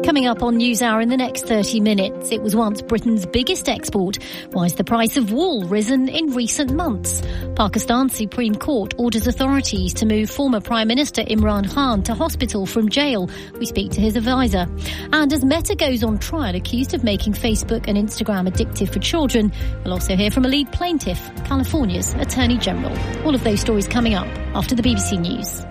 Coming up on NewsHour in the next 30 minutes, it was once Britain's biggest export. Why has the price of wool risen in recent months? Pakistan's Supreme Court orders authorities to move former Prime Minister Imran Khan to hospital from jail. We speak to his advisor. And as Meta goes on trial accused of making Facebook and Instagram addictive for children, we'll also hear from a lead plaintiff, California's Attorney General. All of those stories coming up after the BBC News.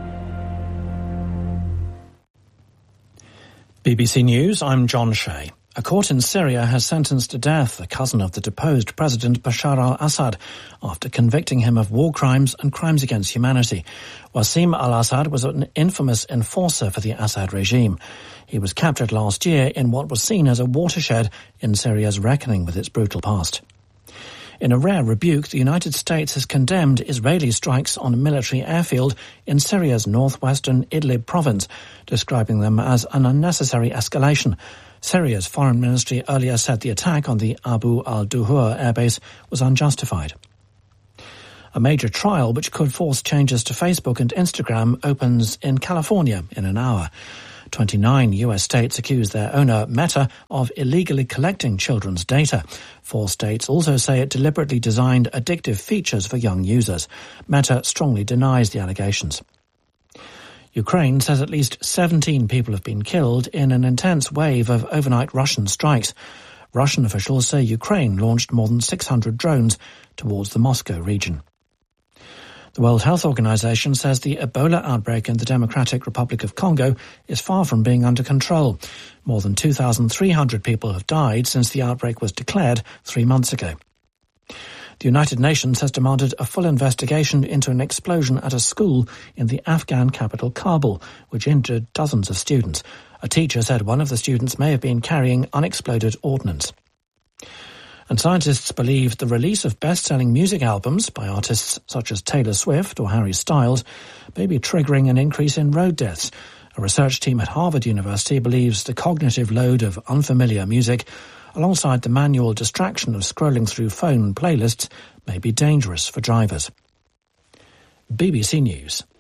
BBC News, I'm John Shea. A court in Syria has sentenced to death a cousin of the deposed President Bashar al-Assad after convicting him of war crimes and crimes against humanity. Wassim al-Assad was an infamous enforcer for the Assad regime. He was captured last year in what was seen as a watershed in Syria's reckoning with its brutal past. In a rare rebuke, the United States has condemned Israeli strikes on a military airfield in Syria's northwestern Idlib province, describing them as an unnecessary escalation. Syria's foreign ministry earlier said the attack on the Abu al-Duhur airbase was unjustified. A major trial which could force changes to Facebook and Instagram opens in California in an hour. 29 US states accuse their owner, Meta, of illegally collecting children's data. 4 states also say it deliberately designed addictive features for young users. Meta strongly denies the allegations. Ukraine says at least 17 people have been killed in an intense wave of overnight Russian strikes. Russian officials say Ukraine launched more than 600 drones towards the Moscow region. The World Health Organization says the Ebola outbreak in the Democratic Republic of Congo is far from being under control. More than 2,300 people have died since the outbreak was declared 3 months ago. The United Nations has demanded a full investigation into an explosion at a school in the Afghan capital Kabul, which injured dozens of students. A teacher said one of the students may have been carrying unexploded ordnance. And scientists believe the release of best-selling music albums by artists such as Taylor Swift or Harry Styles may be triggering an increase in road deaths. A research team at Harvard University believes the cognitive load of unfamiliar music, alongside the manual distraction of scrolling through phone playlists, may be dangerous for drivers. BBC News.